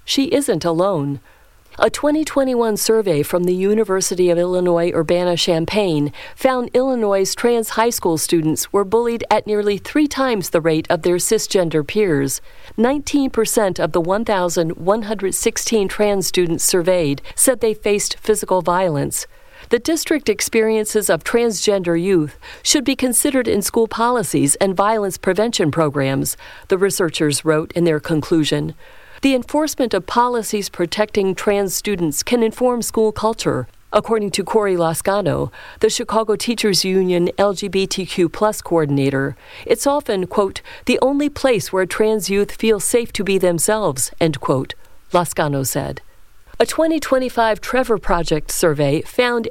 she isn't alone. A 2021 survey from the University of Illinois Urbana-Champaign found Illinois' trans high school students were bullied at nearly 3 times the rate of their cisgender peers. 19% of the 1,116 trans students surveyed said they faced physical violence. The district experiences of transgender youth should be considered in school policies and violence prevention programs, the researchers wrote in their conclusion. The enforcement of policies protecting trans students can inform school culture. According to Corey Lascano, the Chicago Teachers Union LGBTQ+ coordinator, it's often, quote, the only place where trans youth feel safe to be themselves, end quote, Lascano said. A 2025 Trevor Project survey found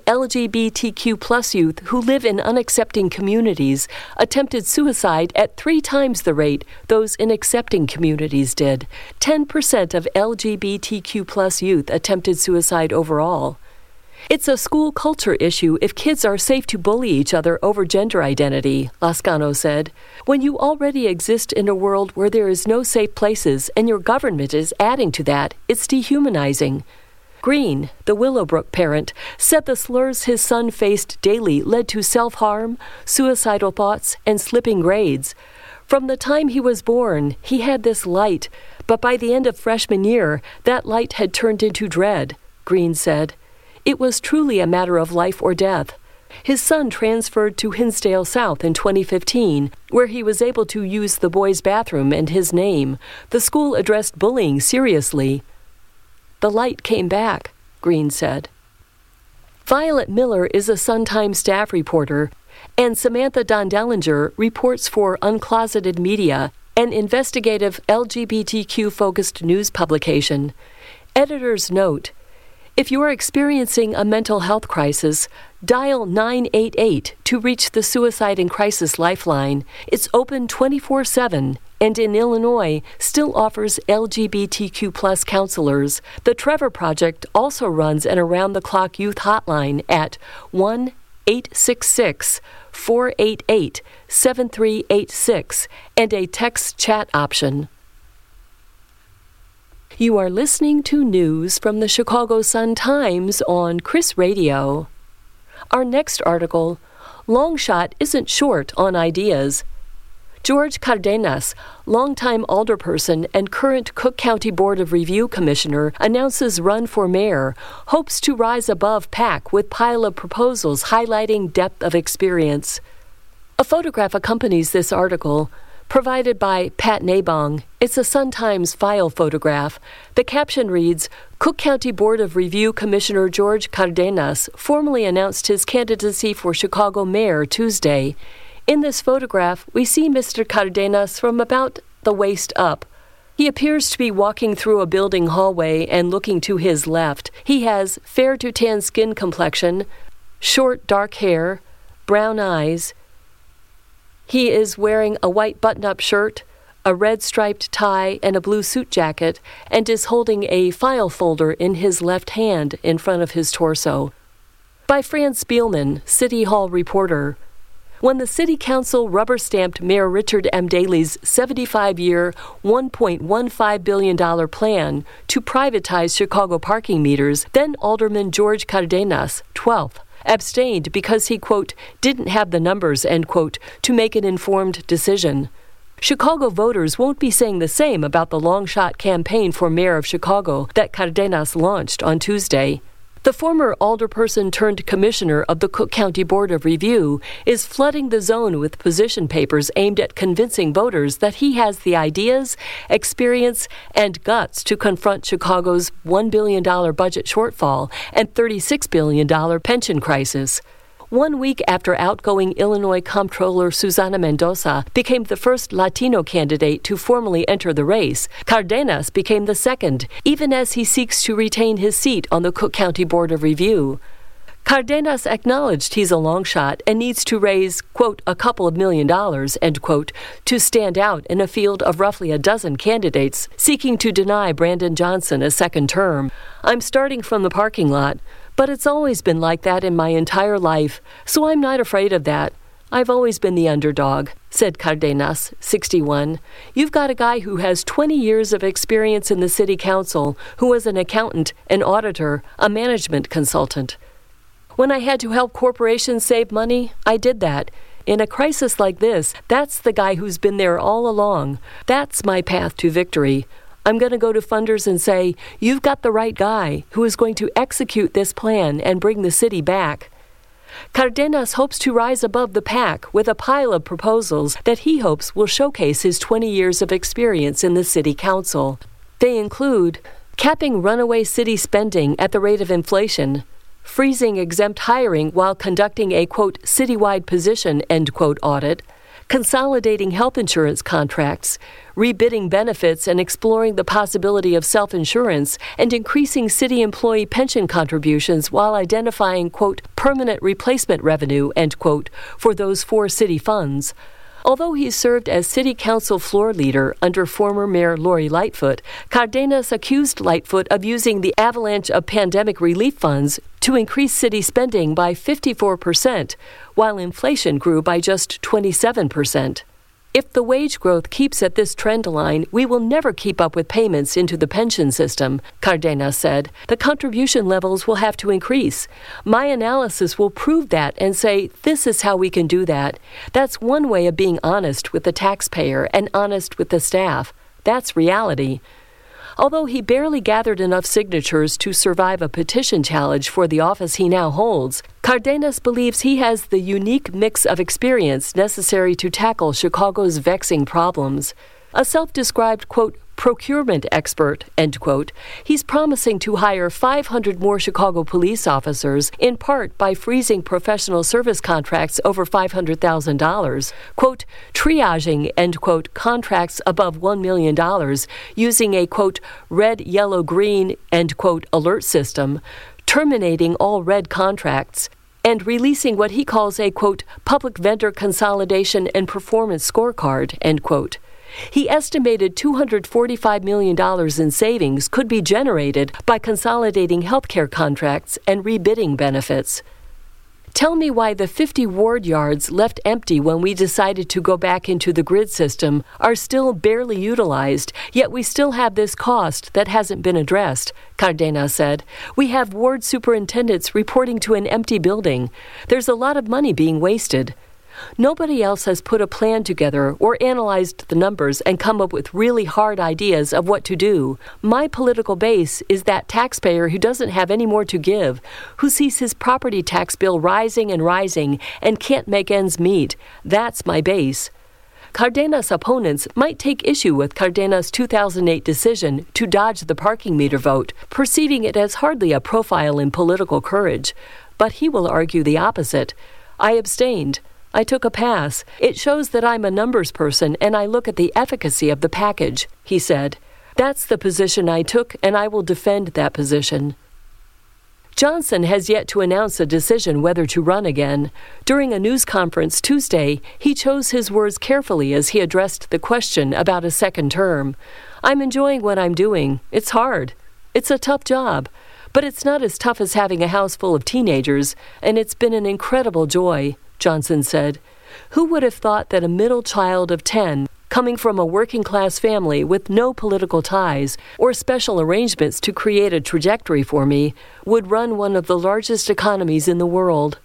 LGBTQ+ youth who live in unaccepting communities attempted suicide at 3 times the rate those in accepting communities did. 10% of LGBTQ+ youth attempted suicide overall. It's a school culture issue if kids are safe to bully each other over gender identity, Lascano said. When you already exist in a world where there is no safe places and your government is adding to that, it's dehumanizing. Green, the Willowbrook parent, said the slurs his son faced daily led to self-harm, suicidal thoughts, and slipping grades. From the time he was born, he had this light, but by the end of freshman year, that light had turned into dread, Green said. It was truly a matter of life or death. His son transferred to Hinsdale South in 2015, where he was able to use the boys' bathroom and his name. The school addressed bullying seriously. The light came back, Green said. Violet Miller is a Sun-Times staff reporter, and Samantha Dondellinger reports for Uncloseted Media, an investigative LGBTQ-focused news publication. Editors note, if you are experiencing a mental health crisis, dial 988 to reach the Suicide and Crisis Lifeline. It's open 24/7 and in Illinois still offers LGBTQ+ counselors. The Trevor Project also runs an around-the-clock youth hotline at 1-866-488-7386 and a text chat option. You are listening to news from the Chicago Sun-Times on Chris Radio. Our next article, Longshot isn't short on ideas. George Cardenas, longtime alderperson and current Cook County Board of Review Commissioner, announces run for mayor, hopes to rise above PAC with pile of proposals highlighting depth of experience. A photograph accompanies this article, provided by Pat Nabong. It's a Sun-Times file photograph. The caption reads, Cook County Board of Review Commissioner George Cardenas formally announced his candidacy for Chicago mayor Tuesday. In this photograph, we see Mr. Cardenas from about the waist up. He appears to be walking through a building hallway and looking to his left. He has fair to tan skin complexion, short dark hair, brown eyes. He is wearing a white button-up shirt, a red striped tie, and a blue suit jacket, and is holding a file folder in his left hand in front of his torso. By Fran Spielman, City Hall reporter. When the City Council rubber-stamped Mayor Richard M. Daley's 75-year, $1.15 billion plan to privatize Chicago parking meters, then Alderman George Cardenas, 12th, abstained because he, quote, didn't have the numbers, end quote, to make an informed decision. Chicago voters won't be saying the same about the long-shot campaign for mayor of Chicago that Cardenas launched on Tuesday. The former alderperson-turned-commissioner of the Cook County Board of Review is flooding the zone with position papers aimed at convincing voters that he has the ideas, experience, and guts to confront Chicago's $1 billion budget shortfall and $36 billion pension crisis. 1 week after outgoing Illinois Comptroller Susana Mendoza became the first Latino candidate to formally enter the race, Cardenas became the second, even as he seeks to retain his seat on the Cook County Board of Review. Cardenas acknowledged he's a long shot and needs to raise, quote, a couple of $1 million, end quote, to stand out in a field of roughly a dozen candidates seeking to deny Brandon Johnson a second term. I'm starting from the parking lot, but it's always been like that in my entire life, so I'm not afraid of that. I've always been the underdog, said Cardenas, 61. You've got a guy who has 20 years of experience in the city council, who was an accountant, an auditor, a management consultant. When I had to help corporations save money, I did that. In a crisis like this, that's the guy who's been there all along. That's my path to victory. I'm going to go to funders and say, you've got the right guy who is going to execute this plan and bring the city back. Cardenas hopes to rise above the pack with a pile of proposals that he hopes will showcase his 20 years of experience in the city council. They include capping runaway city spending at the rate of inflation, freezing exempt hiring while conducting a, quote, citywide position, end quote, audit, consolidating health insurance contracts, rebidding benefits and exploring the possibility of self-insurance, and increasing city employee pension contributions while identifying, quote, permanent replacement revenue, end quote, for those 4 city funds. Although he served as city council floor leader under former Mayor Lori Lightfoot, Cardenas accused Lightfoot of using the avalanche of pandemic relief funds to increase city spending by 54%, while inflation grew by just 27%. If the wage growth keeps at this trend line, we will never keep up with payments into the pension system, Cardenas said. The contribution levels will have to increase. My analysis will prove that and say, this is how we can do that. That's one way of being honest with the taxpayer and honest with the staff. That's reality. Although he barely gathered enough signatures to survive a petition challenge for the office he now holds, Cardenas believes he has the unique mix of experience necessary to tackle Chicago's vexing problems. A self-described, quote, procurement expert, end quote, he's promising to hire 500 more Chicago police officers, in part by freezing professional service contracts over $500,000, quote, triaging, end quote, contracts above $1 million, using a, quote, red, yellow, green, end quote, alert system, terminating all red contracts, and releasing what he calls a, quote, public vendor consolidation and performance scorecard, end quote. He estimated $245 million in savings could be generated by consolidating healthcare contracts and rebidding benefits. Tell me why the 50 ward yards left empty when we decided to go back into the grid system are still barely utilized, yet we still have this cost that hasn't been addressed, Cardenas said. We have ward superintendents reporting to an empty building. There's a lot of money being wasted. Nobody else has put a plan together or analyzed the numbers and come up with really hard ideas of what to do. My political base is that taxpayer who doesn't have any more to give, who sees his property tax bill rising and can't make ends meet. That's my base. Cardenas' opponents might take issue with Cardenas' 2008 decision to dodge the parking meter vote, perceiving it as hardly a profile in political courage. But he will argue the opposite. I abstained. I took a pass. It shows that I'm a numbers person and I look at the efficacy of the package, he said. That's the position I took, and I will defend that position. Johnson has yet to announce a decision whether to run again. During a news conference Tuesday, he chose his words carefully as he addressed the question about a second term. I'm enjoying what I'm doing. It's hard. It's a tough job. But it's not as tough as having a house full of teenagers, and it's been an incredible joy, Johnson said. Who would have thought that a middle child of 10, coming from a working-class family with no political ties or special arrangements to create a trajectory for me, would run one of the largest economies in the world?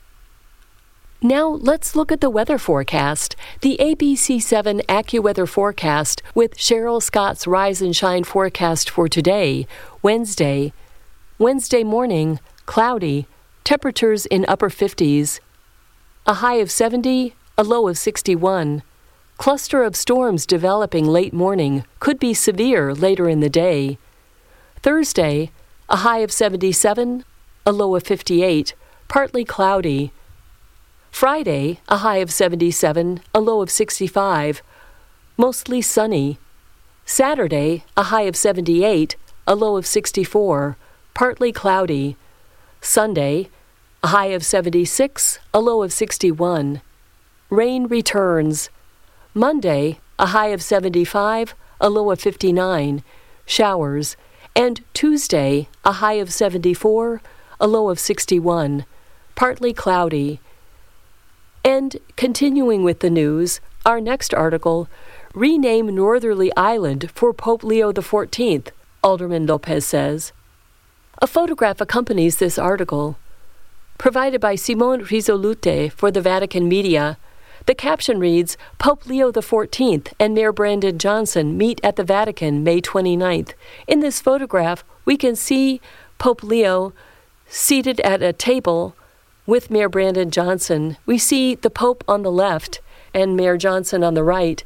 Now let's look at the weather forecast. The ABC7 AccuWeather forecast with Cheryl Scott's Rise and Shine forecast for today, Wednesday. Wednesday morning, cloudy, temperatures in upper 50s. A high of 70, a low of 61. Cluster of storms developing late morning, could be severe later in the day. Thursday, a high of 77, a low of 58, partly cloudy. Friday, a high of 77, a low of 65, mostly sunny. Saturday, a high of 78, a low of 64, partly cloudy. Sunday, a high of 76, a low of 61. Rain returns. Monday, a high of 75, a low of 59, showers. And Tuesday, a high of 74, a low of 61, partly cloudy. And continuing with the news, our next article, Rename Northerly Island for Pope Leo XIV, Alderman Lopez says. A photograph accompanies this article. Provided by Simone Risolute for the Vatican Media, the caption reads, Pope Leo XIV and Mayor Brandon Johnson meet at the Vatican May 29th. In this photograph, we can see Pope Leo seated at a table with Mayor Brandon Johnson. We see the Pope on the left and Mayor Johnson on the right.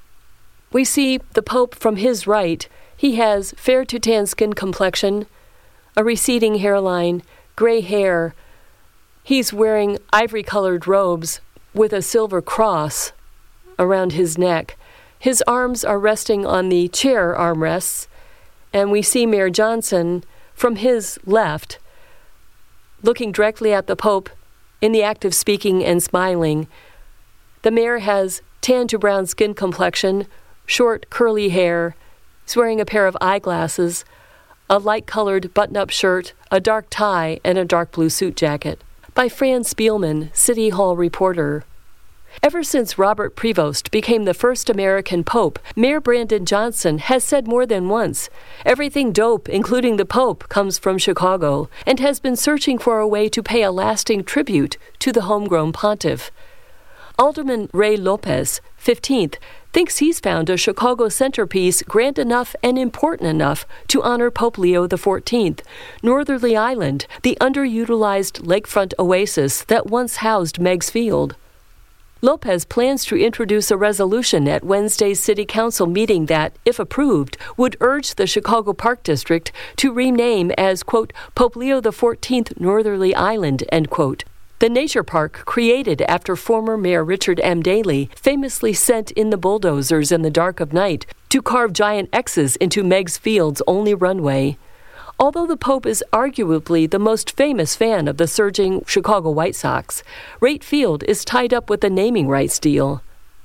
We see the Pope from his right. He has fair to tan skin complexion, a receding hairline, gray hair. He's wearing ivory-colored robes with a silver cross around his neck. His arms are resting on the chair armrests, and we see Mayor Johnson from his left, looking directly at the Pope in the act of speaking and smiling. The mayor has tan to brown skin complexion, short curly hair. He's wearing a pair of eyeglasses, a light-colored button-up shirt, a dark tie, and a dark blue suit jacket. By Fran Spielman, City Hall reporter. Ever since Robert Prevost became the first American pope, Mayor Brandon Johnson has said more than once, everything dope, including the Pope, comes from Chicago, and has been searching for a way to pay a lasting tribute to the homegrown pontiff. Alderman Ray Lopez, 15th, thinks he's found a Chicago centerpiece grand enough and important enough to honor Pope Leo XIV, Northerly Island, the underutilized lakefront oasis that once housed Meigs Field. Lopez plans to introduce a resolution at Wednesday's City Council meeting that, if approved, would urge the Chicago Park District to rename as, quote, Pope Leo XIV Northerly Island, end quote. The nature park, created after former Mayor Richard M. Daley famously sent in the bulldozers in the dark of night to carve giant X's into Meigs Field's only runway. Although the Pope is arguably the most famous fan of the surging Chicago White Sox, Rate Field is tied up with a naming rights deal.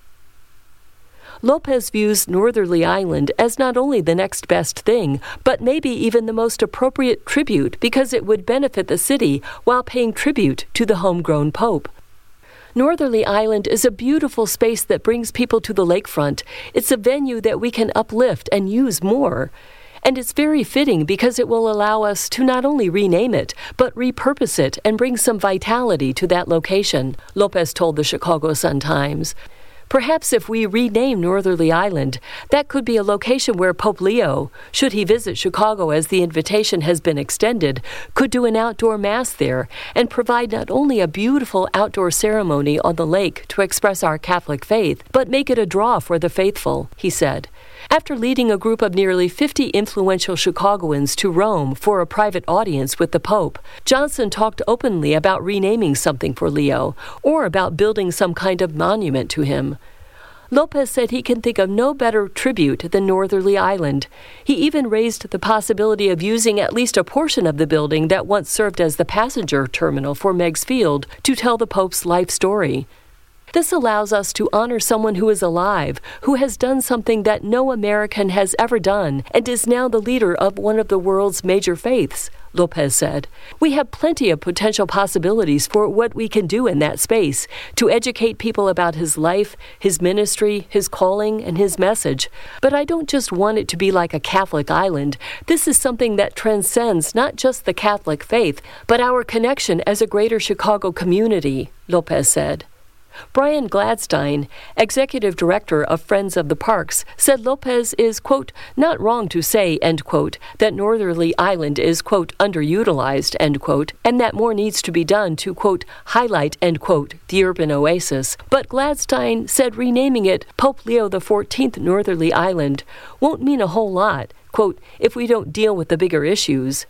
Lopez views Northerly Island as not only the next best thing, but maybe even the most appropriate tribute because it would benefit the city while paying tribute to the homegrown Pope. Northerly Island is a beautiful space that brings people to the lakefront. It's a venue that we can uplift and use more. And it's very fitting because it will allow us to not only rename it, but repurpose it and bring some vitality to that location, Lopez told the Chicago Sun-Times. Perhaps if we rename Northerly Island, that could be a location where Pope Leo, should he visit Chicago as the invitation has been extended, could do an outdoor mass there and provide not only a beautiful outdoor ceremony on the lake to express our Catholic faith, but make it a draw for the faithful, he said. After leading a group of nearly 50 influential Chicagoans to Rome for a private audience with the Pope, Johnson talked openly about renaming something for Leo or about building some kind of monument to him. Lopez said he can think of no better tribute than Northerly Island. He even raised the possibility of using at least a portion of the building that once served as the passenger terminal for Meigs Field to tell the Pope's life story. This allows us to honor someone who is alive, who has done something that no American has ever done, and is now the leader of one of the world's major faiths, Lopez said. We have plenty of potential possibilities for what we can do in that space, to educate people about his life, his ministry, his calling, and his message. But I don't just want it to be like a Catholic island. This is something that transcends not just the Catholic faith, but our connection as a greater Chicago community, Lopez said. Brian Gladstein, executive director of Friends of the Parks, said Lopez is, quote, not wrong to say, end quote, that Northerly Island is, quote, underutilized, end quote, and that more needs to be done to, quote, highlight, end quote, the urban oasis. But Gladstein said renaming it Pope Leo XIV Northerly Island won't mean a whole lot, quote, if we don't deal with the bigger issues.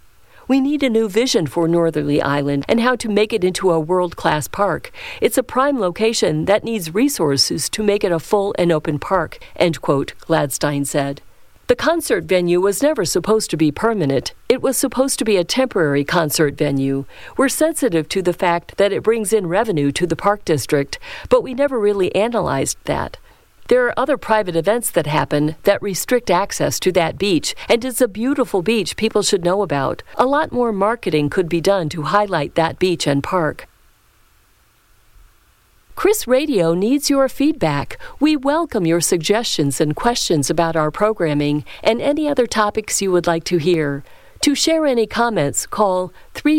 We need a new vision for Northerly Island and how to make it into a world-class park. It's a prime location that needs resources to make it a full and open park, end quote, Gladstein said. The concert venue was never supposed to be permanent. It was supposed to be a temporary concert venue. We're sensitive to the fact that it brings in revenue to the park district, but we never really analyzed that. There are other private events that happen that restrict access to that beach, and it's a beautiful beach people should know about. A lot more marketing could be done to highlight that beach and park. Chris Radio needs your feedback. We welcome your suggestions and questions about our programming and any other topics you would like to hear. To share any comments, call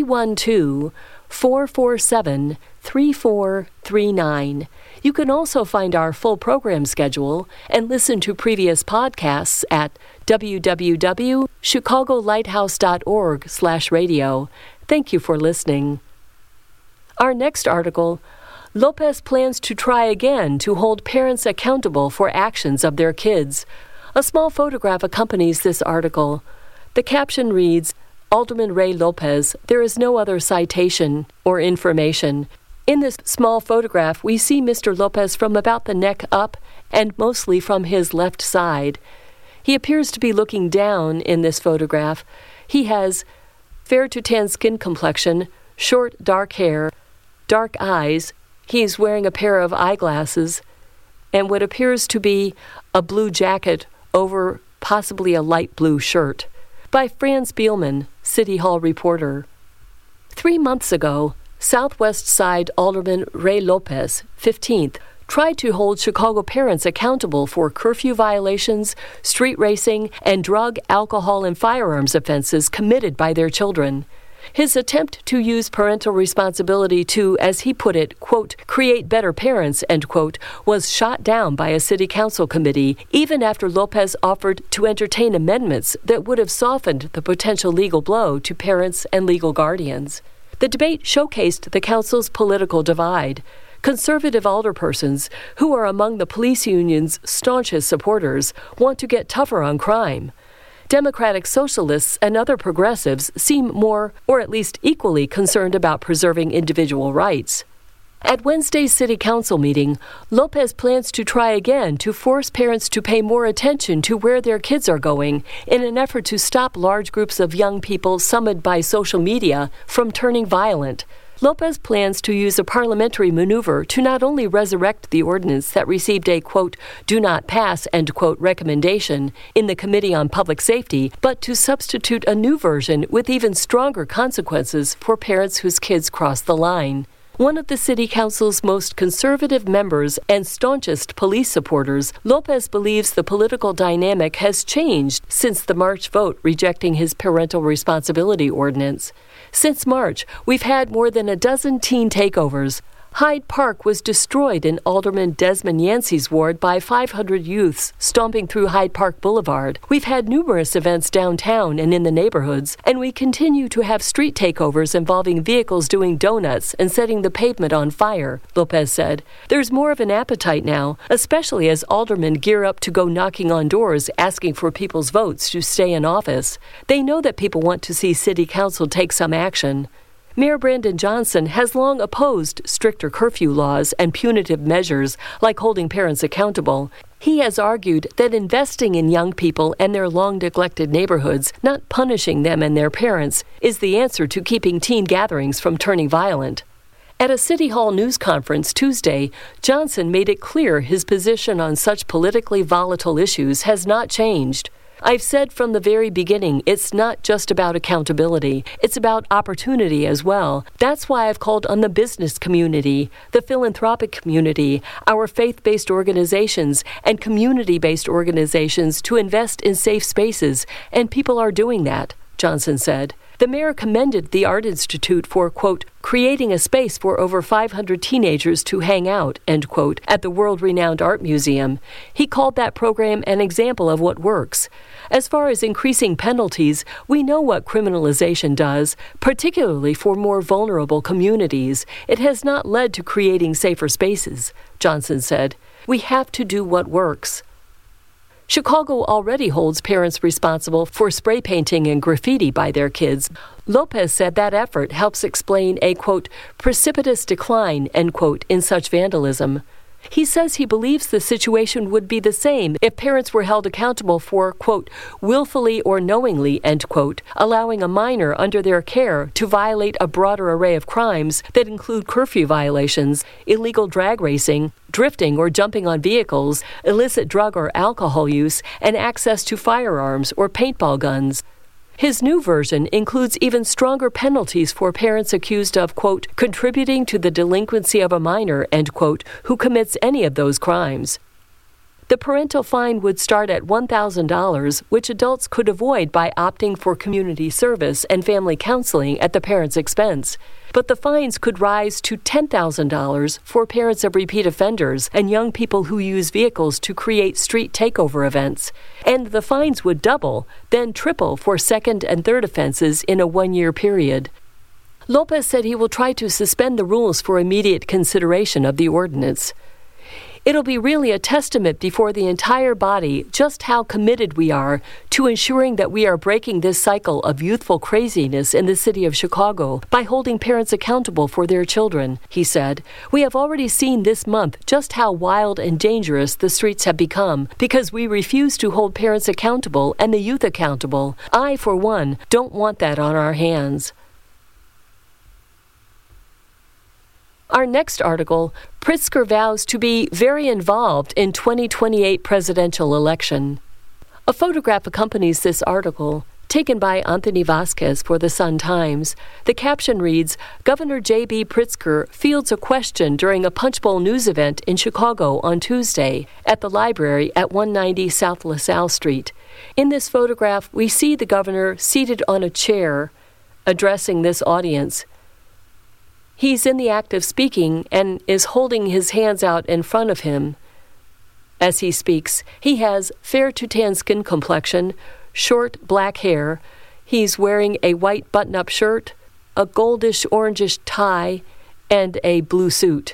312-447-3439. You can also find our full program schedule and listen to previous podcasts at www.chicagolighthouse.org/radio. Thank you for listening. Our next article, Lopez plans to try again to hold parents accountable for actions of their kids. A small photograph accompanies this article. The caption reads, Alderman Ray Lopez, there is no other citation or information. In this small photograph, we see Mr. Lopez from about the neck up and mostly from his left side. He appears to be looking down in this photograph. He has fair to tan skin complexion, short dark hair, dark eyes. He's wearing a pair of eyeglasses and what appears to be a blue jacket over possibly a light blue shirt. By Franz Bielman, City Hall reporter. 3 months ago, Southwest Side Alderman Ray Lopez, 15th, tried to hold Chicago parents accountable for curfew violations, street racing, and drug, alcohol, and firearms offenses committed by their children. His attempt to use parental responsibility to, as he put it, quote, create better parents, end quote, was shot down by a city council committee, even after Lopez offered to entertain amendments that would have softened the potential legal blow to parents and legal guardians. The debate showcased the council's political divide. Conservative alderpersons, who are among the police union's staunchest supporters, want to get tougher on crime. Democratic socialists and other progressives seem more, or at least equally, concerned about preserving individual rights. At Wednesday's City Council meeting, Lopez plans to try again to force parents to pay more attention to where their kids are going in an effort to stop large groups of young people summoned by social media from turning violent. Lopez plans to use a parliamentary maneuver to not only resurrect the ordinance that received a, quote, do not pass, end quote, recommendation in the Committee on Public Safety, but to substitute a new version with even stronger consequences for parents whose kids cross the line. One of the City Council's most conservative members and staunchest police supporters, Lopez believes the political dynamic has changed since the March vote rejecting his parental responsibility ordinance. Since March, we've had more than a dozen teen takeovers. Hyde Park was destroyed in Alderman Desmond Yancey's ward by 500 youths stomping through Hyde Park Boulevard. We've had numerous events downtown and in the neighborhoods, and we continue to have street takeovers involving vehicles doing donuts and setting the pavement on fire, Lopez said. There's more of an appetite now, especially as aldermen gear up to go knocking on doors asking for people's votes to stay in office. They know that people want to see City Council take some action. Mayor Brandon Johnson has long opposed stricter curfew laws and punitive measures like holding parents accountable. He has argued that investing in young people and their long-neglected neighborhoods, not punishing them and their parents, is the answer to keeping teen gatherings from turning violent. At a City Hall news conference Tuesday, Johnson made it clear his position on such politically volatile issues has not changed. I've said from the very beginning, it's not just about accountability. It's about opportunity as well. That's why I've called on the business community, the philanthropic community, our faith-based organizations, and community-based organizations to invest in safe spaces, and people are doing that, Johnson said. The mayor commended the Art Institute for, quote, creating a space for over 500 teenagers to hang out, end quote, at the world-renowned art museum. He called that program an example of what works. As far as increasing penalties, we know what criminalization does, particularly for more vulnerable communities. It has not led to creating safer spaces, Johnson said. We have to do what works. Chicago already holds parents responsible for spray painting and graffiti by their kids. Lopez said that effort helps explain a, quote, precipitous decline, end quote, in such vandalism. He says he believes the situation would be the same if parents were held accountable for, quote, willfully or knowingly, end quote, allowing a minor under their care to violate a broader array of crimes that include curfew violations, illegal drag racing, drifting or jumping on vehicles, illicit drug or alcohol use, and access to firearms or paintball guns. His new version includes even stronger penalties for parents accused of, quote, contributing to the delinquency of a minor, end quote, who commits any of those crimes. The parental fine would start at $1,000, which adults could avoid by opting for community service and family counseling at the parent's expense. But the fines could rise to $10,000 for parents of repeat offenders and young people who use vehicles to create street takeover events. And the fines would double, then triple for second and third offenses in a one-year period. Lopez said he will try to suspend the rules for immediate consideration of the ordinance. It'll be really a testament before the entire body just how committed we are to ensuring that we are breaking this cycle of youthful craziness in the city of Chicago by holding parents accountable for their children, he said. We have already seen this month just how wild and dangerous the streets have become because we refuse to hold parents accountable and the youth accountable. I, for one, don't want that on our hands. Our next article, Pritzker vows to be very involved in 2028 presidential election. A photograph accompanies this article, taken by Anthony Vasquez for the Sun-Times. The caption reads, Governor J.B. Pritzker fields a question during a Punchbowl News event in Chicago on Tuesday at the library at 190 South LaSalle Street. In this photograph, we see the governor seated on a chair, addressing this audience. He's in the act of speaking and is holding his hands out in front of him. As he speaks, he has fair to tan skin complexion, short black hair. He's wearing a white button-up shirt, a goldish-orangish tie, and a blue suit.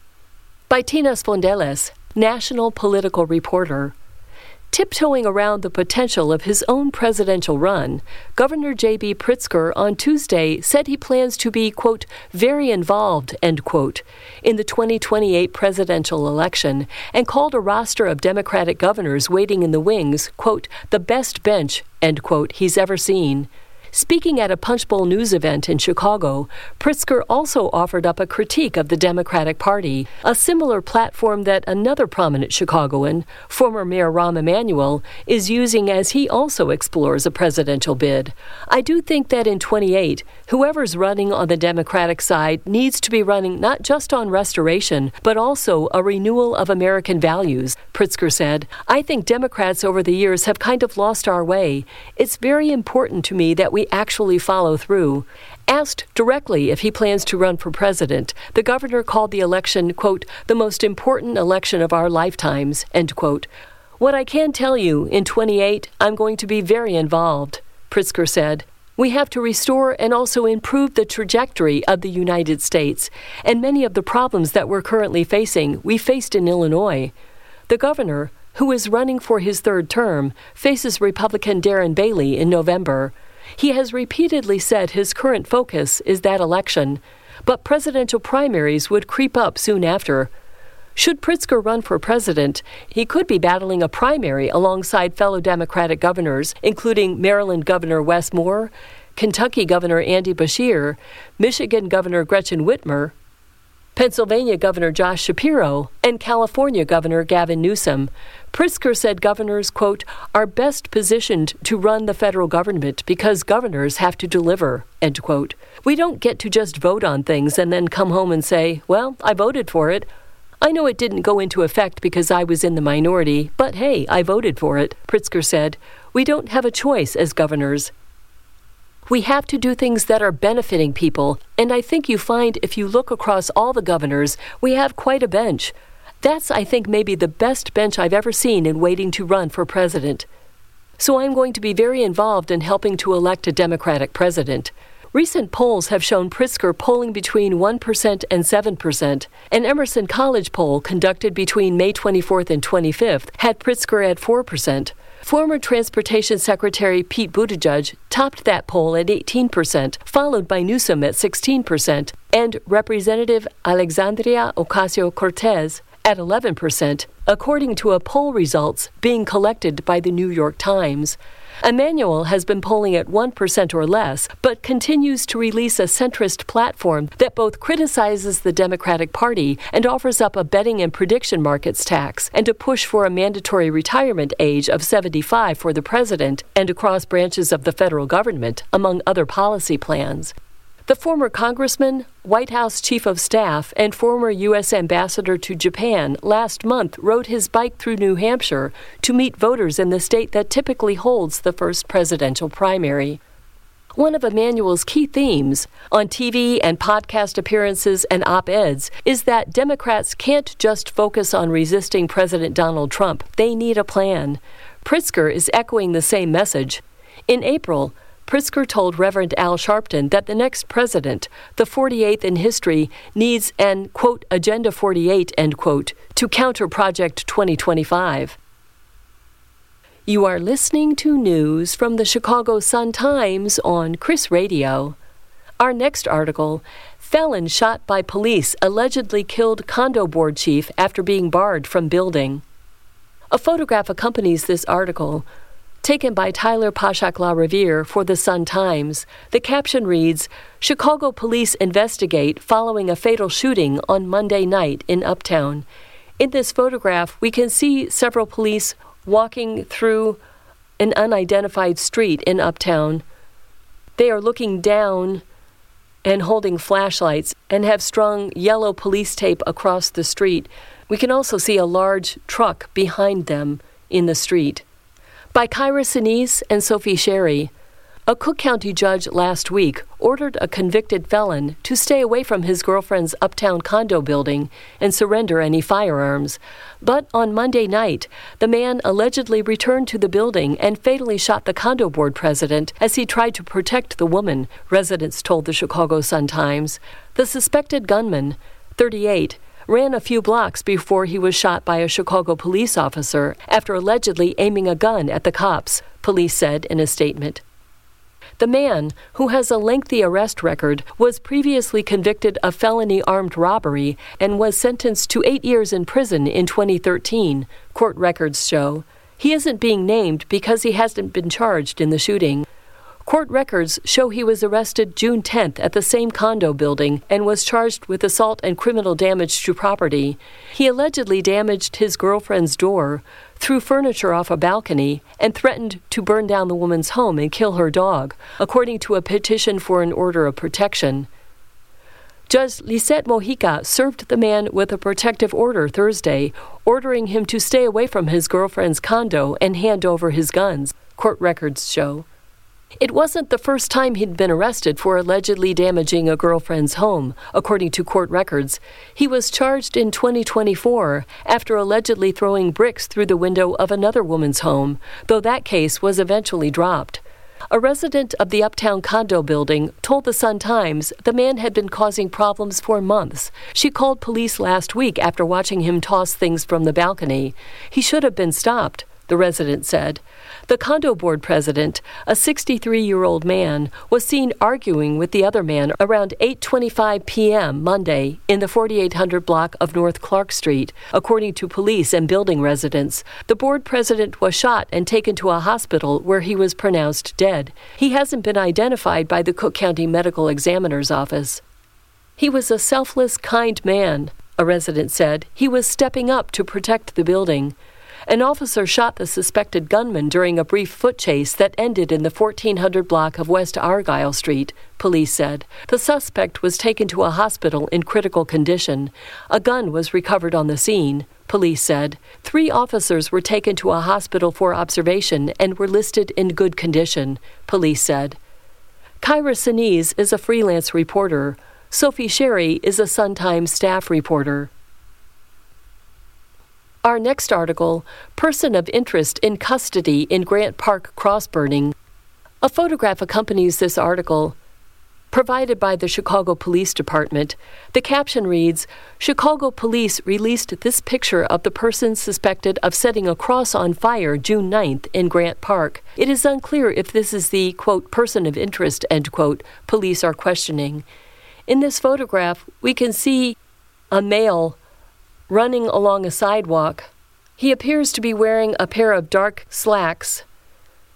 By Tina Spondeles, national political reporter. Tiptoeing around the potential of his own presidential run, Governor J.B. Pritzker on Tuesday said he plans to be, quote, very involved, end quote, in the 2028 presidential election and called a roster of Democratic governors waiting in the wings, quote, the best bench, end quote, he's ever seen. Speaking at a Punchbowl News event in Chicago, Pritzker also offered up a critique of the Democratic Party, a similar platform that another prominent Chicagoan, former Mayor Rahm Emanuel, is using as he also explores a presidential bid. I do think that in 28, whoever's running on the Democratic side needs to be running not just on restoration, but also a renewal of American values, Pritzker said. I think Democrats over the years have kind of lost our way. It's very important to me that we actually follow through. Asked directly if he plans to run for president, the governor called the election, quote, the most important election of our lifetimes, end quote. What I can tell you, in 28, I'm going to be very involved, Pritzker said. We have to restore and also improve the trajectory of the United States, and many of the problems that we're currently facing, we faced in Illinois. The governor, who is running for his third term, faces Republican Darren Bailey in November. He has repeatedly said his current focus is that election, but presidential primaries would creep up soon after. Should Pritzker run for president, he could be battling a primary alongside fellow Democratic governors, including Maryland Governor Wes Moore, Kentucky Governor Andy Beshear, Michigan Governor Gretchen Whitmer, Pennsylvania Governor Josh Shapiro, and California Governor Gavin Newsom. Pritzker said governors, quote, are best positioned to run the federal government because governors have to deliver, end quote. We don't get to just vote on things and then come home and say, well, I voted for it. I know it didn't go into effect because I was in the minority, but hey, I voted for it, Pritzker said. We don't have a choice as governors. We have to do things that are benefiting people, and I think you find if you look across all the governors, we have quite a bench. That's, I think, maybe the best bench I've ever seen in waiting to run for president. So I'm going to be very involved in helping to elect a Democratic president. Recent polls have shown Pritzker polling between 1% and 7%. An Emerson College poll conducted between May 24th and 25th had Pritzker at 4%. Former Transportation Secretary Pete Buttigieg topped that poll at 18%, followed by Newsom at 16%, and Representative Alexandria Ocasio-Cortez at 11%, according to a poll results being collected by the New York Times. Emanuel has been polling at 1% or less, but continues to release a centrist platform that both criticizes the Democratic Party and offers up a betting and prediction markets tax and a push for a mandatory retirement age of 75 for the president and across branches of the federal government, among other policy plans. The former congressman, White House chief of staff, and former U.S. ambassador to Japan last month rode his bike through New Hampshire to meet voters in the state that typically holds the first presidential primary. One of Emanuel's key themes on TV and podcast appearances and op-eds is that Democrats can't just focus on resisting President Donald Trump. They need a plan. Pritzker is echoing the same message. In April, Pritzker told Reverend Al Sharpton that the next president, the 48th in history, needs an, quote, Agenda 48, end quote, to counter Project 2025. You are listening to news from the Chicago Sun-Times on Chris Radio. Our next article, felon shot by police allegedly killed condo board chief after being barred from building. A photograph accompanies this article, taken by Tyler Pashak-LaRiviere for the Sun-Times. The caption reads, Chicago police investigate following a fatal shooting on Monday night in Uptown. In this photograph, we can see several police walking through an unidentified street in Uptown. They are looking down and holding flashlights and have strung yellow police tape across the street. We can also see a large truck behind them in the street. By Kyra Sinise and Sophie Sherry. A Cook County judge last week ordered a convicted felon to stay away from his girlfriend's Uptown condo building and surrender any firearms. But on Monday night, the man allegedly returned to the building and fatally shot the condo board president as he tried to protect the woman, residents told the Chicago Sun-Times. The suspected gunman, 38, ran a few blocks before he was shot by a Chicago police officer after allegedly aiming a gun at the cops, police said in a statement. The man, who has a lengthy arrest record, was previously convicted of felony armed robbery and was sentenced to 8 years in prison in 2013, court records show. He isn't being named because he hasn't been charged in the shooting. Court records show he was arrested June 10th at the same condo building and was charged with assault and criminal damage to property. He allegedly damaged his girlfriend's door, threw furniture off a balcony, and threatened to burn down the woman's home and kill her dog, according to a petition for an order of protection. Judge Lisette Mojica served the man with a protective order Thursday, ordering him to stay away from his girlfriend's condo and hand over his guns, court records show. It wasn't the first time he'd been arrested for allegedly damaging a girlfriend's home, according to court records. He was charged in 2024 after allegedly throwing bricks through the window of another woman's home, though that case was eventually dropped. A resident of the Uptown condo building told the Sun-Times the man had been causing problems for months. She called police last week after watching him toss things from the balcony. He should have been stopped, the resident said. The condo board president, a 63-year-old man, was seen arguing with the other man around 8:25 p.m. Monday in the 4800 block of North Clark Street, according to police and building residents. The board president was shot and taken to a hospital where he was pronounced dead. He hasn't been identified by the Cook County Medical Examiner's Office. He was a selfless, kind man, a resident said. He was stepping up to protect the building. An officer shot the suspected gunman during a brief foot chase that ended in the 1400 block of West Argyle Street, police said. The suspect was taken to a hospital in critical condition. A gun was recovered on the scene, police said. 3 officers were taken to a hospital for observation and were listed in good condition, police said. Kyra Sinise is a freelance reporter. Sophie Sherry is a Sun-Times staff reporter. Our next article, Person of Interest in Custody in Grant Park Cross-Burning. A photograph accompanies this article, provided by the Chicago Police Department. The caption reads, Chicago police released this picture of the person suspected of setting a cross on fire June 9th in Grant Park. It is unclear if this is the, quote, person of interest, end quote, police are questioning. In this photograph, we can see a male running along a sidewalk. He appears to be wearing a pair of dark slacks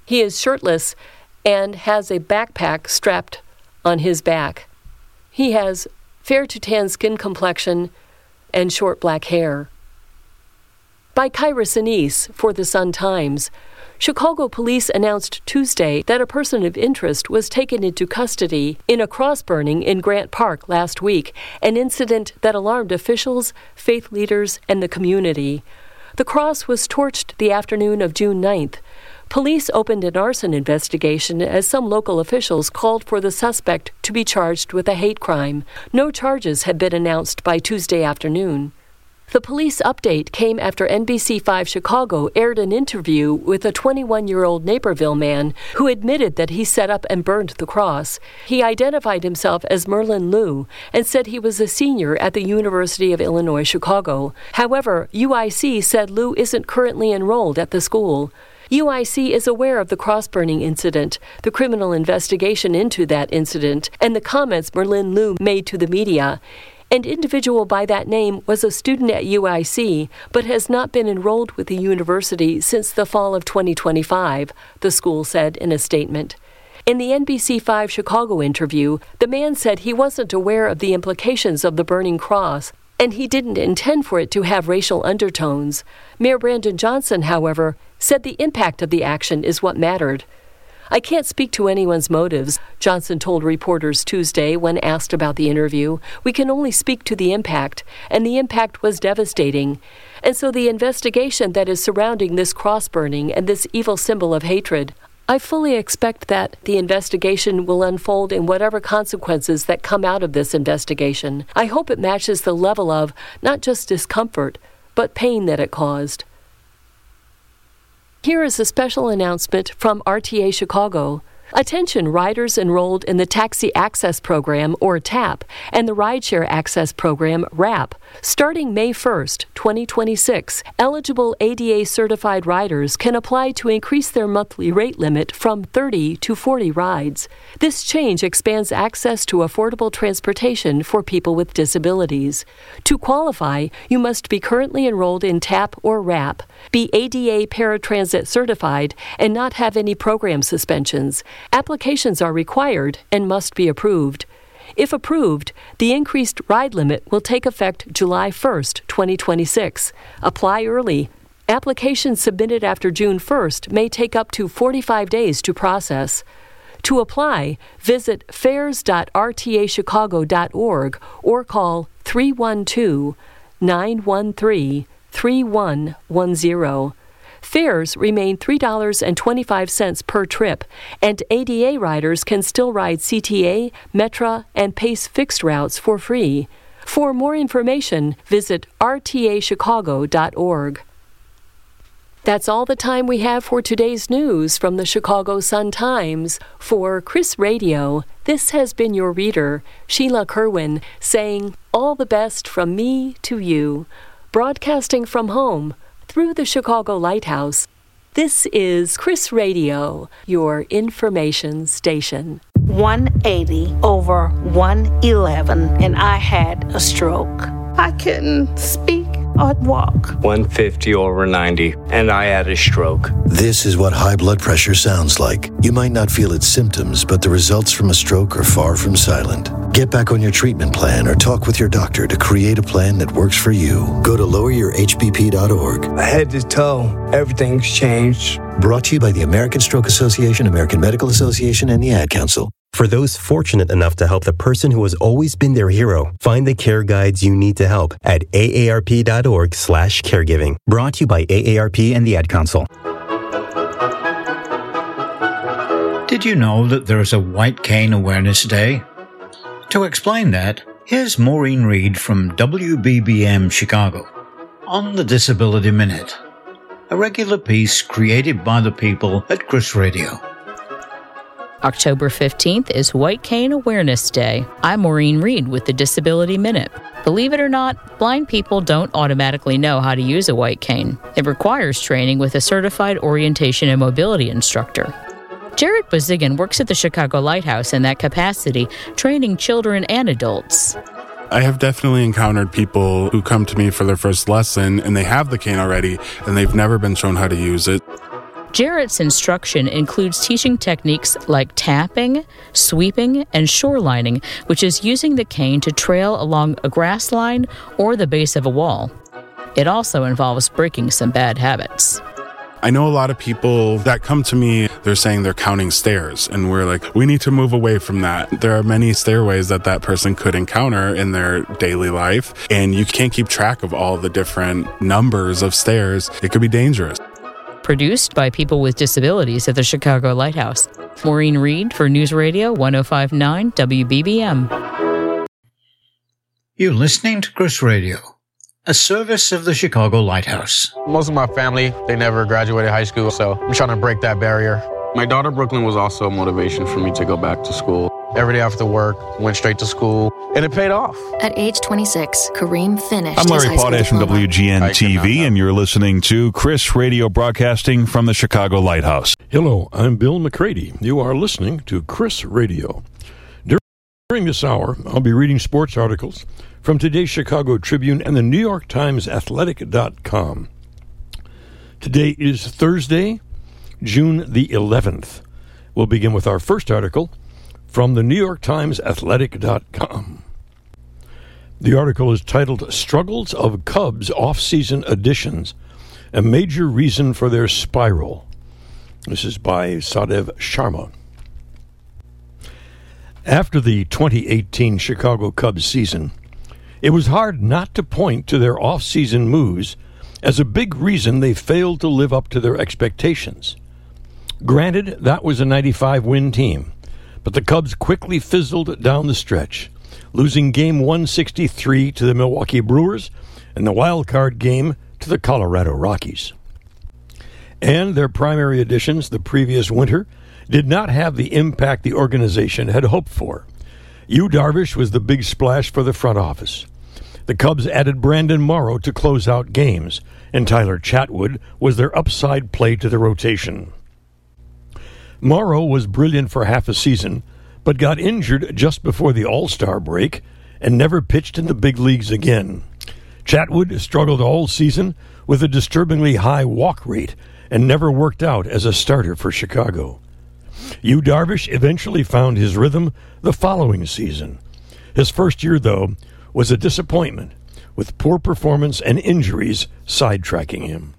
He is shirtless and has a backpack strapped on his back. He has fair to tan skin complexion and short black hair. By Kyra Sinise for the Sun-Times, Chicago police announced Tuesday that a person of interest was taken into custody in a cross-burning in Grant Park last week, an incident that alarmed officials, faith leaders, and the community. The cross was torched the afternoon of June 9th. Police opened an arson investigation as some local officials called for the suspect to be charged with a hate crime. No charges had been announced by Tuesday afternoon. The police update came after NBC5 Chicago aired an interview with a 21-year-old Naperville man who admitted that he set up and burned the cross. He identified himself as Merlin Liu and said he was a senior at the University of Illinois Chicago. However, UIC said Liu isn't currently enrolled at the school. UIC is aware of the cross-burning incident, the criminal investigation into that incident, and the comments Merlin Liu made to the media. An individual by that name was a student at UIC, but has not been enrolled with the university since the fall of 2025, the school said in a statement. In the NBC5 Chicago interview, the man said he wasn't aware of the implications of the burning cross, and he didn't intend for it to have racial undertones. Mayor Brandon Johnson, however, said the impact of the action is what mattered. I can't speak to anyone's motives, Johnson told reporters Tuesday when asked about the interview. We can only speak to the impact, and the impact was devastating. And so the investigation that is surrounding this cross-burning and this evil symbol of hatred, I fully expect that the investigation will unfold in whatever consequences that come out of this investigation. I hope it matches the level of not just discomfort, but pain that it caused. Here is a special announcement from RTA Chicago. Attention riders enrolled in the Taxi Access Program, or TAP, and the Rideshare Access Program, RAP. Starting May 1st, 2026, eligible ADA-certified riders can apply to increase their monthly rate limit from 30 to 40 rides. This change expands access to affordable transportation for people with disabilities. To qualify, you must be currently enrolled in TAP or RAP, be ADA paratransit certified, and not have any program suspensions. Applications are required and must be approved. If approved, the increased ride limit will take effect July 1st, 2026. Apply early. Applications submitted after June 1st may take up to 45 days to process. To apply, visit fares.rtachicago.org or call 312-913-3110. Fares remain $3.25 per trip, and ADA riders can still ride CTA, Metra, and PACE fixed routes for free. For more information, visit rtachicago.org. That's all the time we have for today's news from the Chicago Sun-Times. For Chris Radio, this has been your reader, Sheila Kerwin, saying, all the best from me to you. Broadcasting from home, through the Chicago Lighthouse, this is Chris Radio, your information station. 180 over 111, and I had a stroke. I couldn't speak or walk. 150 over 90, and I had a stroke. This is what high blood pressure sounds like. You might not feel its symptoms, but the results from a stroke are far from silent. Get back on your treatment plan or talk with your doctor to create a plan that works for you. Go to loweryourhbp.org. Head to toe, everything's changed. Brought to you by the American Stroke Association, American Medical Association, and the Ad Council. For those fortunate enough to help the person who has always been their hero, find the care guides you need to help at aarp.org/caregiving. Brought to you by AARP and the Ad Council. Did you know that there is a White Cane Awareness Day? To explain that, here's Maureen Reed from WBBM Chicago on the Disability Minute, a regular piece created by the people at Chris Radio. October 15th is White Cane Awareness Day. I'm Maureen Reed with the Disability Minute. Believe it or not, blind people don't automatically know how to use a white cane. It requires training with a certified orientation and mobility instructor. Jared Bozigan works at the Chicago Lighthouse in that capacity, training children and adults. I have definitely encountered people who come to me for their first lesson and they have the cane already and they've never been shown how to use it. Jarrett's instruction includes teaching techniques like tapping, sweeping, and shorelining, which is using the cane to trail along a grass line or the base of a wall. It also involves breaking some bad habits. I know a lot of people that come to me, they're saying they're counting stairs, and we're like, we need to move away from that. There are many stairways that person could encounter in their daily life, and you can't keep track of all the different numbers of stairs. It could be dangerous. Produced by people with disabilities at the Chicago Lighthouse. Maureen Reed for News Radio 105.9 WBBM. You're listening to Chris Radio, a service of the Chicago Lighthouse. Most of my family, they never graduated high school, so I'm trying to break that barrier. My daughter Brooklyn was also a motivation for me to go back to school. Every day after work, went straight to school, and it paid off. At age 26, Kareem finished I'm Larry his high school Potash from diploma. WGN-TV, and you're listening to Chris Radio broadcasting from the Chicago Lighthouse. Hello, I'm Bill McCready. You are listening to Chris Radio. During this hour, I'll be reading sports articles from today's Chicago Tribune and the New York Times Athletic.com. Today is Thursday, June the 11th. We'll begin with our first article from the New York Times Athletic.com. The article is titled Struggles of Cubs Off-Season Additions, a Major Reason for Their Spiral. This is by Sadev Sharma. After the 2018 Chicago Cubs season, it was hard not to point to their off-season moves as a big reason they failed to live up to their expectations. Granted, that was a 95-win team, but the Cubs quickly fizzled down the stretch, losing Game 163 to the Milwaukee Brewers and the wild card game to the Colorado Rockies. And their primary additions the previous winter did not have the impact the organization had hoped for. Yu Darvish was the big splash for the front office. The Cubs added Brandon Morrow to close out games, and Tyler Chatwood was their upside play to the rotation. Morrow was brilliant for half a season, but got injured just before the All-Star break and never pitched in the big leagues again. Chatwood struggled all season with a disturbingly high walk rate and never worked out as a starter for Chicago. Yu Darvish eventually found his rhythm the following season. His first year, though, was a disappointment, with poor performance and injuries sidetracking him.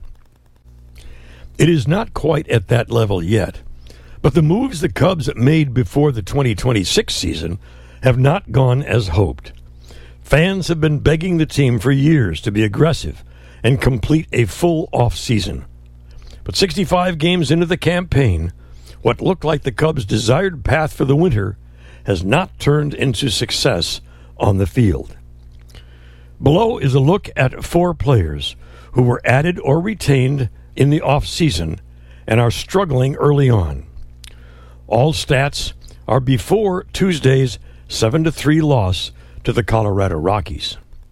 It is not quite at that level yet, but the moves the Cubs made before the 2026 season have not gone as hoped. Fans have been begging the team for years to be aggressive and complete a full off-season. But 65 games into the campaign, what looked like the Cubs' desired path for the winter has not turned into success on the field. Below is a look at 4 players who were added or retained in the off-season and are struggling early on. All stats are before Tuesday's 7-3 loss to the Colorado Rockies.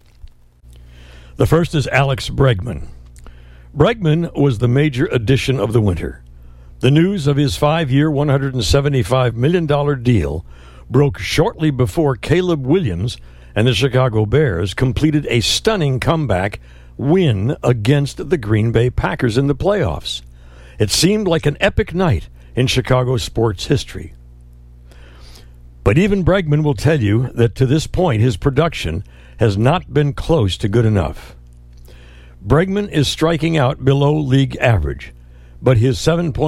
The first is Alex Bregman. Bregman was the major addition of the winter. The news of his 5-year, $175 million deal broke shortly before Caleb Williams and the Chicago Bears completed a stunning comeback win against the Green Bay Packers in the playoffs. It seemed like an epic night in Chicago sports history. But even Bregman will tell you that to this point his production has not been close to good enough. Bregman is striking out below league average, but his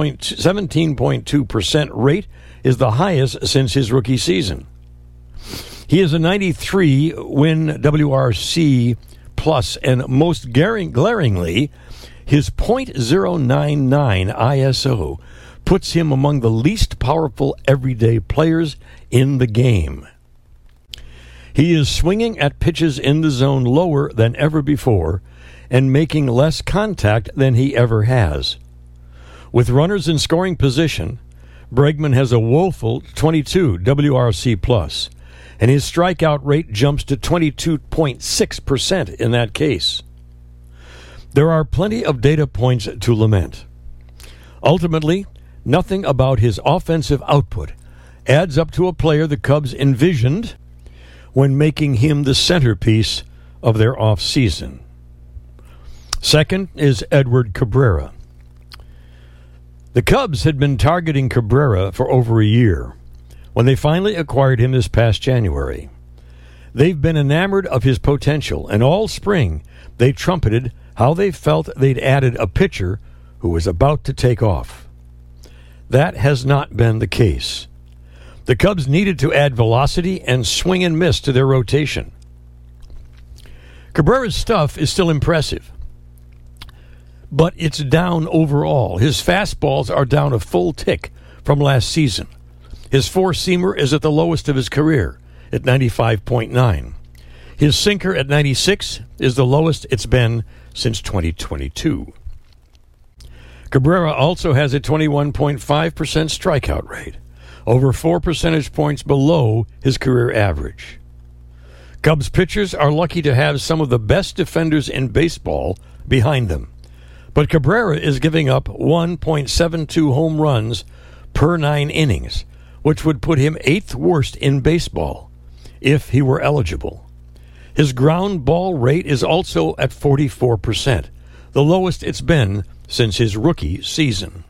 17.2% rate is the highest since his rookie season. He is a 93 win WRC plus, and most glaringly, his .099 ISO puts him among the least powerful everyday players in the game. He is swinging at pitches in the zone lower than ever before and making less contact than he ever has. With runners in scoring position, Bregman has a woeful 22 WRC plus, and his strikeout rate jumps to 22.6% in that case. There are plenty of data points to lament. Ultimately, nothing about his offensive output adds up to a player the Cubs envisioned when making him the centerpiece of their offseason. Second is Edward Cabrera. The Cubs had been targeting Cabrera for over a year when they finally acquired him this past January. They've been enamored of his potential, and all spring they trumpeted how they felt they'd added a pitcher who was about to take off. That has not been the case. The Cubs needed to add velocity and swing and miss to their rotation. Cabrera's stuff is still impressive, but it's down overall. His fastballs are down a full tick from last season. His four-seamer is at the lowest of his career, at 95.9. His sinker at 96 is the lowest it's been since 2022. Cabrera also has a 21.5% strikeout rate, over 4 percentage points below his career average. Cubs pitchers are lucky to have some of the best defenders in baseball behind them, but Cabrera is giving up 1.72 home runs per 9 innings, which would put him 8th worst in baseball if he were eligible. His ground ball rate is also at 44%, the lowest it's been since his rookie season.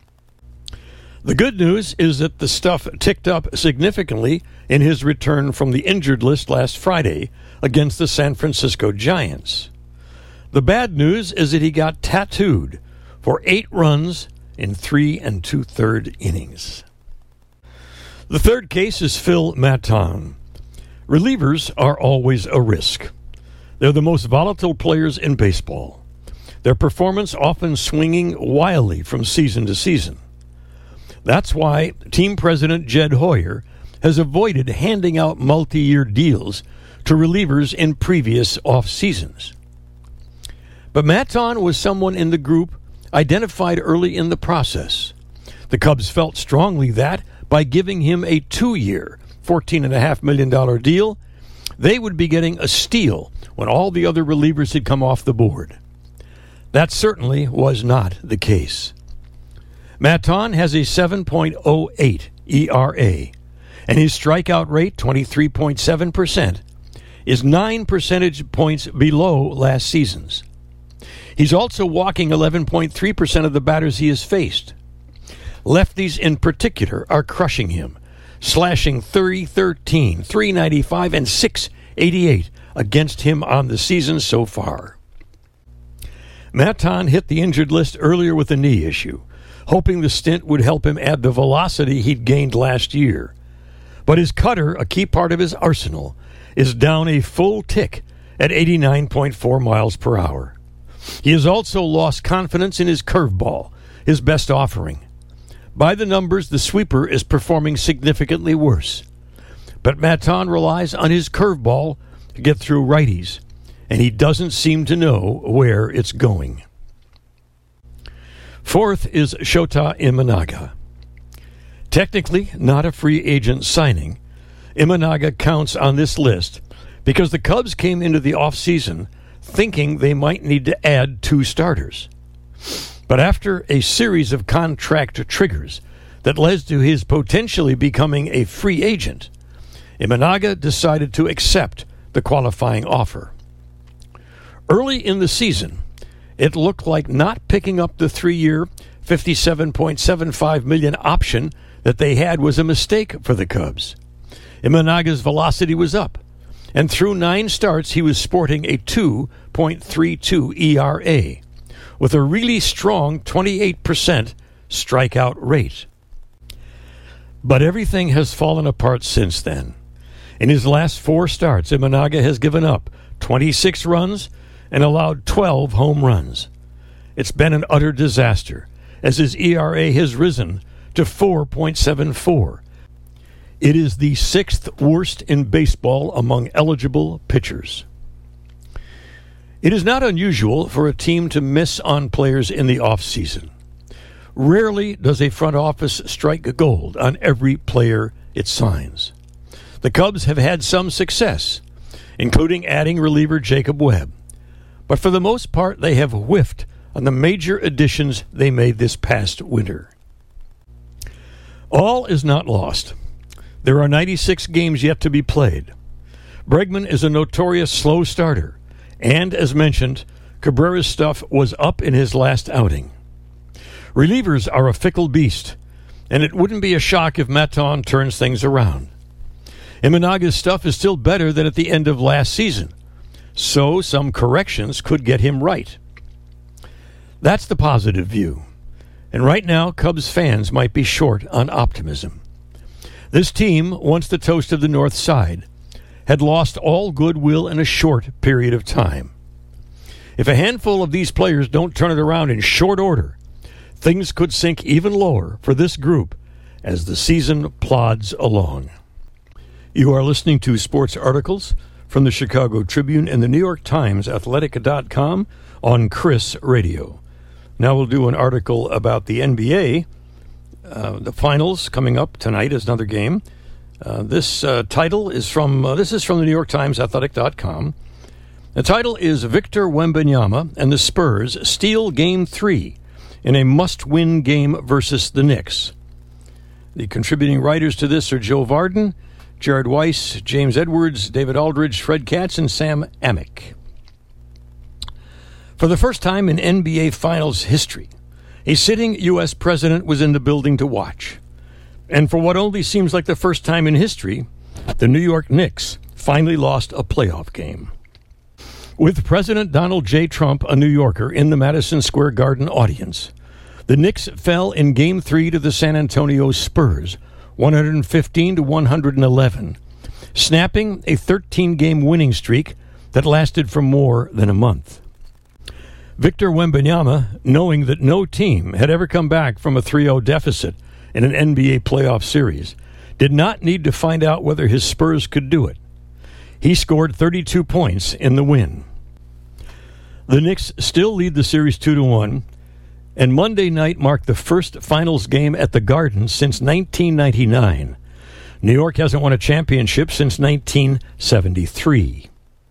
The good news is that the stuff ticked up significantly in his return from the injured list last Friday against the San Francisco Giants. The bad news is that he got tattooed for 8 runs in 3 2/3 innings. The third case is Phil Maton. Relievers are always a risk. They're the most volatile players in baseball, their performance often swinging wildly from season to season. That's why team president Jed Hoyer has avoided handing out multi-year deals to relievers in previous off-seasons. But Maton was someone in the group identified early in the process. The Cubs felt strongly that by giving him a 2-year, $14.5 million deal, they would be getting a steal when all the other relievers had come off the board. That certainly was not the case. Maton has a 7.08 ERA, and his strikeout rate, 23.7%, is 9 percentage points below last season's. He's also walking 11.3% of the batters he has faced. Lefties in particular are crushing him, slashing 313, 395, and 688 against him on the season so far. Maton hit the injured list earlier with a knee issue, hoping the stint would help him add the velocity he'd gained last year. But his cutter, a key part of his arsenal, is down a full tick at 89.4 miles per hour. He has also lost confidence in his curveball, his best offering. By the numbers, the sweeper is performing significantly worse. But Maton relies on his curveball to get through righties, and he doesn't seem to know where it's going. Fourth is Shota Imanaga. Technically not a free agent signing, Imanaga counts on this list because the Cubs came into the offseason thinking they might need to add 2 starters. But after a series of contract triggers that led to his potentially becoming a free agent, Imanaga decided to accept the qualifying offer. Early in the season, it looked like not picking up the 3-year, $57.75 million option that they had was a mistake for the Cubs. Imanaga's velocity was up, and through 9 starts he was sporting a 2.32 ERA, with a really strong 28% strikeout rate. But everything has fallen apart since then. In his last 4 starts, Imanaga has given up 26 runs and allowed 12 home runs. It's been an utter disaster, as his ERA has risen to 4.74. It is the 6th worst in baseball among eligible pitchers. It is not unusual for a team to miss on players in the offseason. Rarely does a front office strike gold on every player it signs. The Cubs have had some success, including adding reliever Jacob Webb. But for the most part, they have whiffed on the major additions they made this past winter. All is not lost. There are 96 games yet to be played. Bregman is a notorious slow starter, and, as mentioned, Cabrera's stuff was up in his last outing. Relievers are a fickle beast, and it wouldn't be a shock if Maton turns things around. Imanaga's stuff is still better than at the end of last season, so some corrections could get him right. That's the positive view, and right now Cubs fans might be short on optimism. This team, once the toast of the North Side, had lost all goodwill in a short period of time. If a handful of these players don't turn it around in short order, things could sink even lower for this group as the season plods along. You are listening to sports articles from the Chicago Tribune and the New York Times Athletic.com on Chris Radio. Now we'll do an article about the NBA. The finals coming up tonight is another game. This title is from the New York Times Athletic.com. The title is Victor Wembanyama and the Spurs steal Game 3 in a must-win game versus the Knicks. The contributing writers to this are Joe Varden, Jared Weiss, James Edwards, David Aldridge, Fred Katz, and Sam Amick. For the first time in NBA Finals history, a sitting U.S. president was in the building to watch. And for what only seems like the first time in history, the New York Knicks finally lost a playoff game. With President Donald J. Trump, a New Yorker, in the Madison Square Garden audience, the Knicks fell in Game 3 to the San Antonio Spurs, 115-111, snapping a 13-game winning streak that lasted for more than a month. Victor Wembanyama, knowing that no team had ever come back from a 3-0 deficit in an NBA playoff series, did not need to find out whether his Spurs could do it. He scored 32 points in the win. The Knicks still lead the series 2-1, and Monday night marked the first finals game at the Garden since 1999. New York hasn't won a championship since 1973.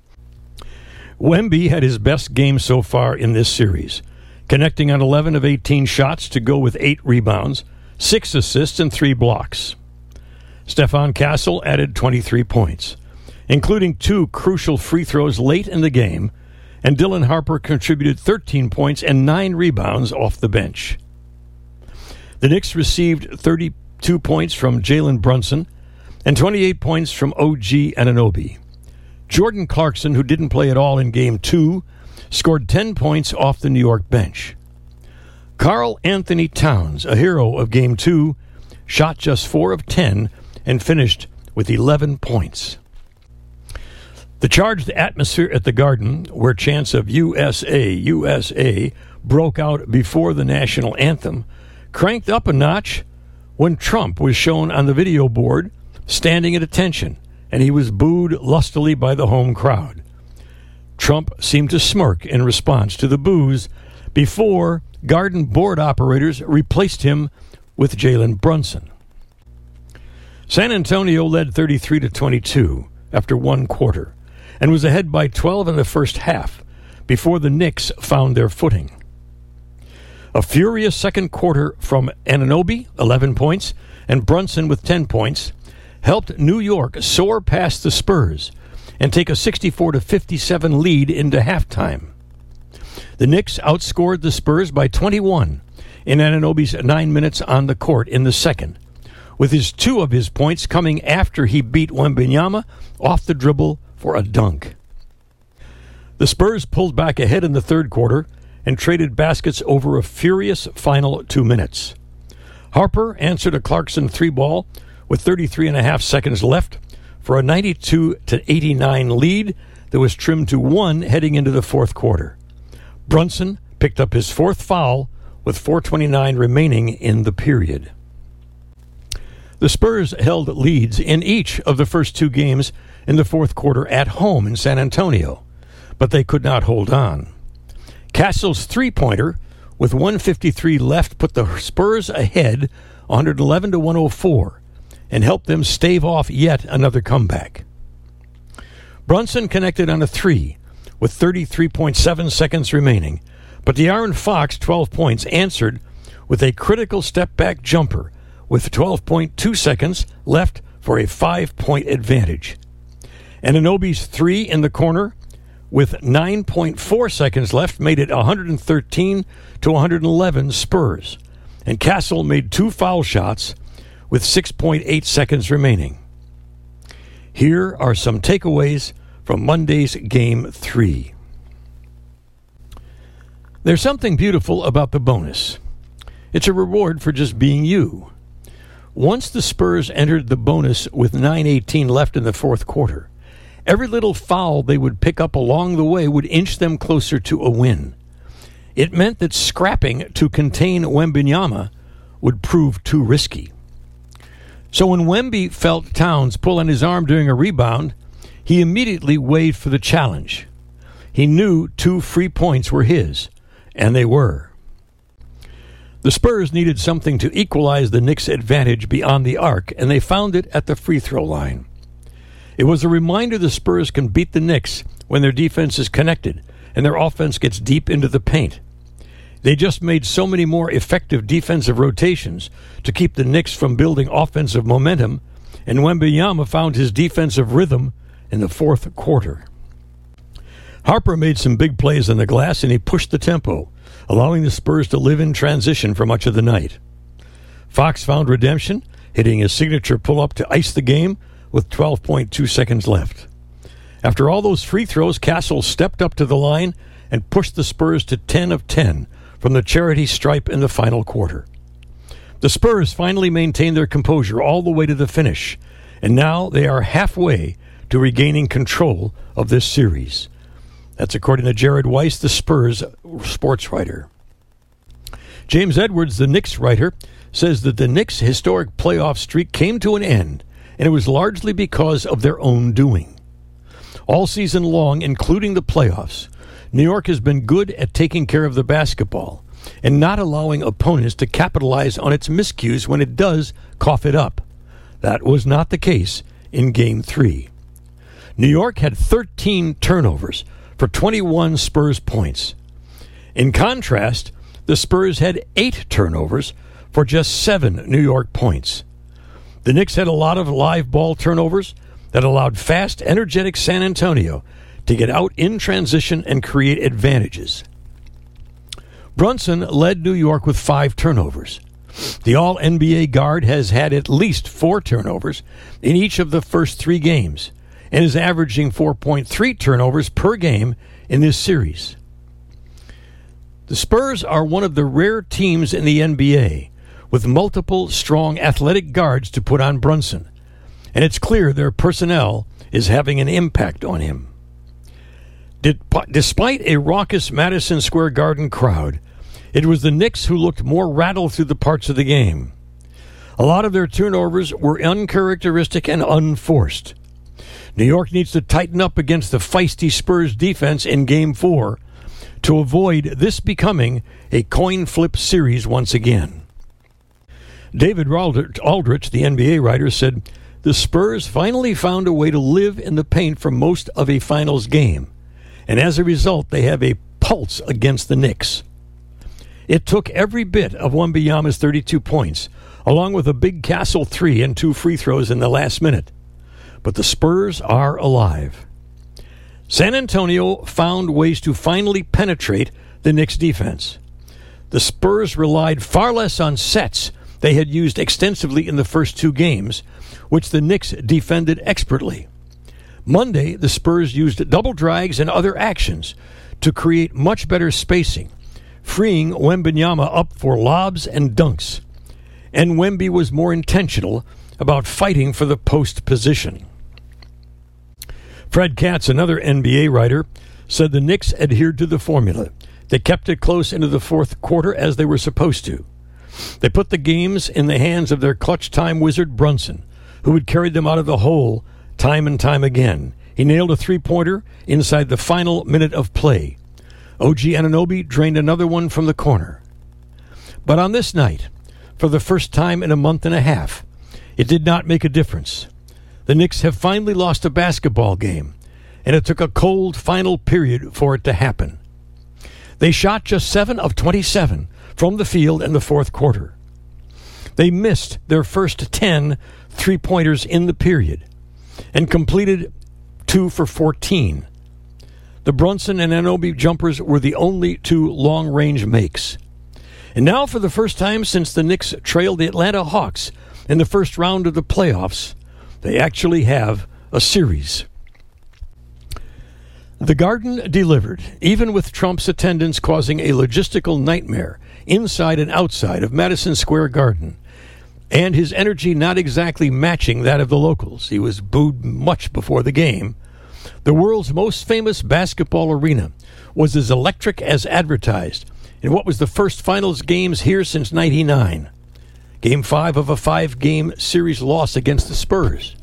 Wemby had his best game so far in this series, connecting on 11 of 18 shots to go with 8 rebounds, 6 assists, and 3 blocks. Stephon Castle added 23 points, including 2 crucial free throws late in the game, and Dylan Harper contributed 13 points and 9 rebounds off the bench. The Knicks received 32 points from Jalen Brunson and 28 points from OG Anunoby. Jordan Clarkson, who didn't play at all in Game 2, scored 10 points off the New York bench. Karl Anthony Towns, a hero of Game 2, shot just 4 of 10 and finished with 11 points. The charged atmosphere at the Garden, where chants of USA, USA broke out before the national anthem, cranked up a notch when Trump was shown on the video board standing at attention, and he was booed lustily by the home crowd. Trump seemed to smirk in response to the boos before Garden board operators replaced him with Jalen Brunson. San Antonio led 33-22 after one quarter, and was ahead by 12 in the first half before the Knicks found their footing. A furious second quarter from Anunoby, 11 points, and Brunson with 10 points, helped New York soar past the Spurs and take a 64-57 lead into halftime. The Knicks outscored the Spurs by 21 in Anunoby's 9 minutes on the court in the second, with 2 of his points coming after he beat Wembanyama off the dribble for a dunk. The Spurs pulled back ahead in the third quarter and traded baskets over a furious final 2 minutes. Harper answered a Clarkson 3-ball with 33.5 seconds left for a 92-89 lead that was trimmed to 1 heading into the fourth quarter. Brunson picked up his 4th foul with 4:29 remaining in the period. The Spurs held leads in each of the first 2 games in the fourth quarter at home in San Antonio, but they could not hold on. Castle's 3-pointer with 1:53 left put the Spurs ahead 111-104 and helped them stave off yet another comeback. Brunson connected on a 3 with 33.7 seconds remaining, but De'Aaron Fox, 12 points, answered with a critical step-back jumper with 12.2 seconds left for a 5-point advantage. Anunoby's 3 in the corner with 9.4 seconds left made it 113-111 Spurs, and Castle made 2 foul shots with 6.8 seconds remaining. Here are some takeaways from Monday's Game 3. There's something beautiful about the bonus. It's a reward for just being you. Once the Spurs entered the bonus with 9:18 left in the fourth quarter, every little foul they would pick up along the way would inch them closer to a win. It meant that scrapping to contain Wembanyama would prove too risky. So when Wemby felt Towns pull on his arm during a rebound, he immediately waved for the challenge. He knew 2 free points were his, and they were. The Spurs needed something to equalize the Knicks' advantage beyond the arc, and they found it at the free throw line. It was a reminder the Spurs can beat the Knicks when their defense is connected and their offense gets deep into the paint. They just made so many more effective defensive rotations to keep the Knicks from building offensive momentum, and Wembanyama found his defensive rhythm in the fourth quarter. Harper made some big plays on the glass, and he pushed the tempo, allowing the Spurs to live in transition for much of the night. Fox found redemption, hitting his signature pull-up to ice the game with 12.2 seconds left. After all those free throws, Castle stepped up to the line and pushed the Spurs to 10 of 10 from the charity stripe in the final quarter. The Spurs finally maintained their composure all the way to the finish, and now they are halfway to regaining control of this series. That's according to Jared Weiss, the Spurs sports writer. James Edwards, the Knicks writer, says that the Knicks' historic playoff streak came to an end, and it was largely because of their own doing. All season long, including the playoffs, New York has been good at taking care of the basketball and not allowing opponents to capitalize on its miscues when it does cough it up. That was not the case in Game 3. New York had 13 turnovers for 21 Spurs points. In contrast, the Spurs had 8 turnovers for just 7 New York points. The Knicks had a lot of live ball turnovers that allowed fast, energetic San Antonio to get out in transition and create advantages. Brunson led New York with 5 turnovers. The All-NBA guard has had at least 4 turnovers in each of the first 3 games and is averaging 4.3 turnovers per game in this series. The Spurs are one of the rare teams in the NBA with multiple strong athletic guards to put on Brunson, and it's clear their personnel is having an impact on him. Despite a raucous Madison Square Garden crowd, it was the Knicks who looked more rattled through the parts of the game. A lot of their turnovers were uncharacteristic and unforced. New York needs to tighten up against the feisty Spurs defense in Game 4 to avoid this becoming a coin flip series once again. David Aldrich, the NBA writer, said, "The Spurs finally found a way to live in the paint for most of a finals game, and as a result, they have a pulse against the Knicks." It took every bit of Wembanyama's 32 points, along with a big Castle 3 and 2 free throws in the last minute. But the Spurs are alive. San Antonio found ways to finally penetrate the Knicks' defense. The Spurs relied far less on sets they had used extensively in the first 2 games, which the Knicks defended expertly. Monday, the Spurs used double drags and other actions to create much better spacing, freeing Wembanyama up for lobs and dunks. And Wemby was more intentional about fighting for the post position. Fred Katz, another NBA writer, said the Knicks adhered to the formula. They kept it close into the fourth quarter as they were supposed to. They put the games in the hands of their clutch time wizard Brunson, who would carry them out of the hole time and time again. He nailed a three-pointer inside the final minute of play. OG Anunoby drained another one from the corner. But on this night, for the first time in a month and a half, it did not make a difference. The Knicks have finally lost a basketball game, and it took a cold final period for it to happen. They shot just 7 of 27 from the field in the fourth quarter. They missed their first 10 three-pointers in the period and completed 2 for 14. The Brunson and Anunoby jumpers were the only 2 long-range makes. And now, for the first time since the Knicks trailed the Atlanta Hawks in the first round of the playoffs, they actually have a series. The Garden delivered, even with Trump's attendance causing a logistical nightmare inside and outside of Madison Square Garden, and his energy not exactly matching that of the locals. He was booed much before the game. The world's most famous basketball arena was as electric as advertised in what was the first finals games here since '99. Game 5 of a 5-game series loss against the Spurs.